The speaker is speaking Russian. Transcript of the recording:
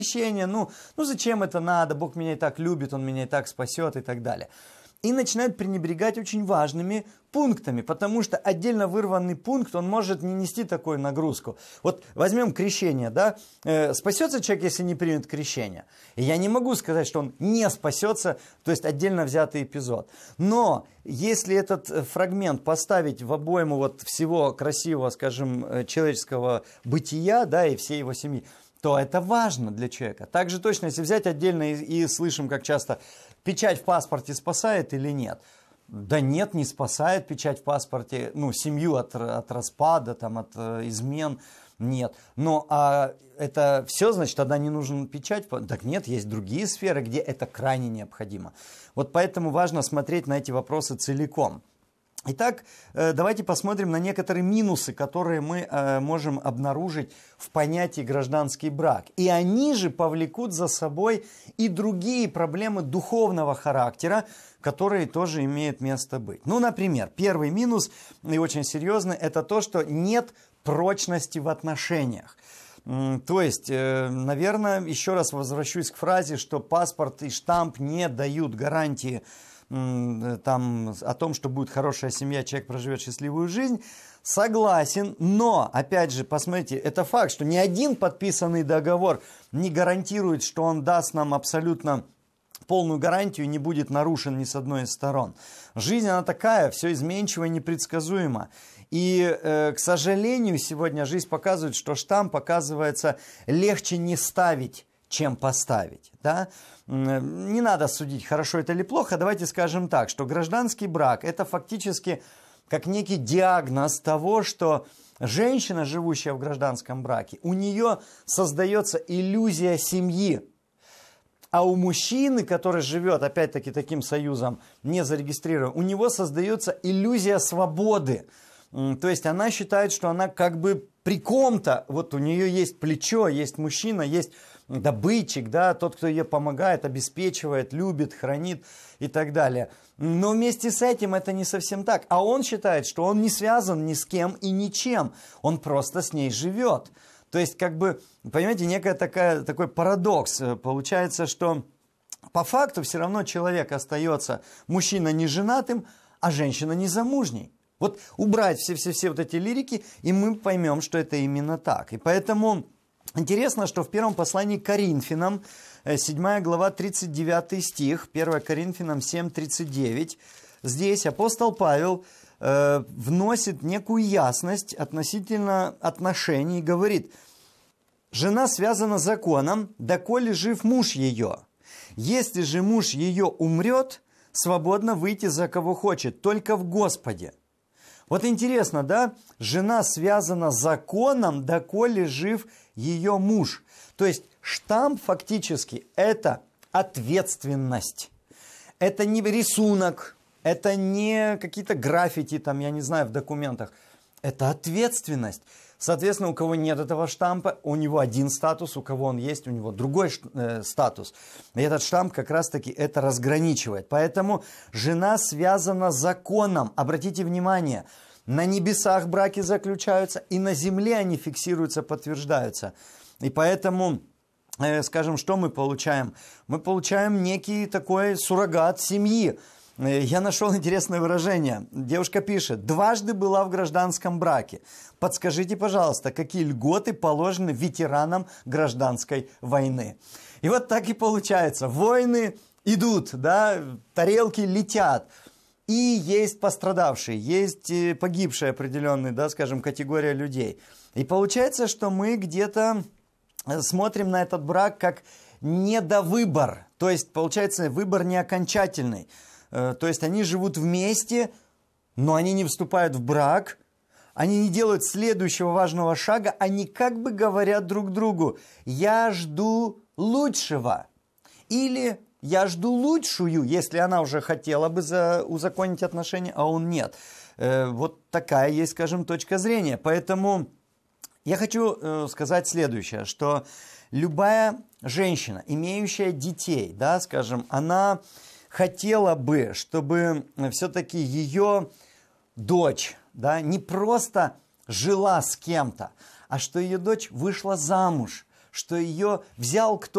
крещение, ну зачем это надо, Бог меня и так любит, Он меня и так спасет и так далее. И начинают пренебрегать очень важными пунктами, потому что отдельно вырванный пункт, он может не нести такую нагрузку. Вот возьмем крещение, да, спасется человек, если не примет крещение? И я не могу сказать, что он не спасется, то есть отдельно взятый эпизод. Но если этот фрагмент поставить в обойму вот всего красивого, скажем, человеческого бытия, да, и всей его семьи, то это важно для человека. Также точно, если взять отдельно и слышим, как часто печать в паспорте спасает или нет? Да нет, не спасает печать в паспорте, ну, семью от распада, там, от измен, нет. Но это все, значит, тогда не нужен печать? Так нет, есть другие сферы, где это крайне необходимо. Вот поэтому важно смотреть на эти вопросы целиком. Итак, давайте посмотрим на некоторые минусы, которые мы можем обнаружить в понятии гражданский брак. И они же повлекут за собой и другие проблемы духовного характера, которые тоже имеют место быть. Ну, например, первый минус, и очень серьезный, это то, что нет прочности в отношениях. То есть, наверное, еще раз возвращусь к фразе, что паспорт и штамп не дают гарантии там, о том, что будет хорошая семья, человек проживет счастливую жизнь, согласен, но, опять же, посмотрите, это факт, что ни один подписанный договор не гарантирует, что он даст нам абсолютно полную гарантию и не будет нарушен ни с одной из сторон. Жизнь, она такая, все изменчиво и непредсказуемо. И, к сожалению, сегодня жизнь показывает, что штамп, оказывается, легче не ставить, чем поставить. Да? Не надо судить, хорошо это или плохо. Давайте скажем так, что гражданский брак – это фактически как некий диагноз того, что женщина, живущая в гражданском браке, у нее создается иллюзия семьи. А у мужчины, который живет, опять-таки, таким союзом, не зарегистрирован, у него создается иллюзия свободы. То есть она считает, что она как бы при ком-то, вот у нее есть плечо, есть мужчина, есть добытчик, да, тот, кто ей помогает, обеспечивает, любит, хранит и так далее. Но вместе с этим это не совсем так. А он считает, что он не связан ни с кем и ничем, он просто с ней живет. То есть, как бы, понимаете, некий такой парадокс. Получается, что по факту все равно человек остается, мужчина не женатым, а женщина не замужней. Вот убрать все вот эти лирики, и мы поймем, что это именно так. И поэтому интересно, что в первом послании к Коринфянам, 7 глава, 39 стих, 1 Коринфянам 7:39, здесь апостол Павел вносит некую ясность относительно отношений и говорит: «Жена связана законом, доколе жив муж ее. Если же муж ее умрет, свободно выйти за кого хочет, только в Господе». Вот интересно, да? Жена связана законом, доколе жив ее муж. То есть штамп фактически это ответственность. Это не рисунок, это не какие-то граффити, там, я не знаю, в документах. Это ответственность. Соответственно, у кого нет этого штампа, у него один статус, у кого он есть, у него другой статус. И этот штамп как раз-таки это разграничивает. Поэтому жена связана законом. Обратите внимание, на небесах браки заключаются, и на земле они фиксируются, подтверждаются. И поэтому, скажем, что мы получаем? Мы получаем некий такой суррогат семьи. Я нашел интересное выражение. Девушка пишет: «Дважды была в гражданском браке. Подскажите, пожалуйста, какие льготы положены ветеранам гражданской войны?» И вот так и получается. Войны идут, да, тарелки летят. И есть пострадавшие, есть погибшие определенные, да, скажем, категория людей. И получается, что мы где-то смотрим на этот брак как недовыбор. То есть, получается, выбор не окончательный. То есть они живут вместе, но они не вступают в брак, они не делают следующего важного шага, они как бы говорят друг другу: «Я жду лучшего» или «Я жду лучшую», если она уже хотела бы узаконить отношения, а он нет. Вот такая есть, скажем, точка зрения. Поэтому я хочу сказать следующее, что любая женщина, имеющая детей, да, скажем, она хотела бы, чтобы все-таки ее дочь, да, не просто жила с кем-то, а что ее дочь вышла замуж, что ее взял кто-то.